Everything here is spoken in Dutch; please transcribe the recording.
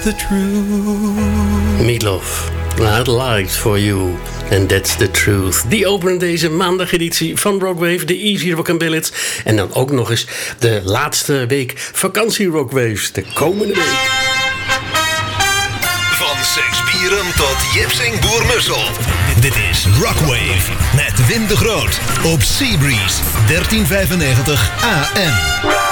the truth. Meatloaf. I'd like for you. And that's the truth. Die openen deze maandageditie van Rockwave, de Easy Rock and Ballads. En dan ook nog eens de laatste week vakantie Rockwaves, de komende week. Van Sekspieren tot Jipsing Boermussel. Dit is Rockwave met Wim de Groot op Seabreeze 1395 AM.